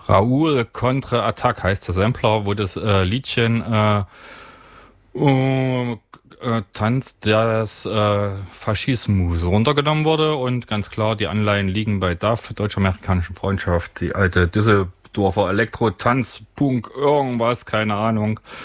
Raoul Contre Attack heißt der Sampler, wo das Liedchen Tanz des Faschismus runtergenommen wurde und ganz klar, die Anleihen liegen bei DAF, Deutsch-Amerikanischen Freundschaft, die alte Düsseldorfer Elektro-Tanz-Punk, irgendwas, keine Ahnung.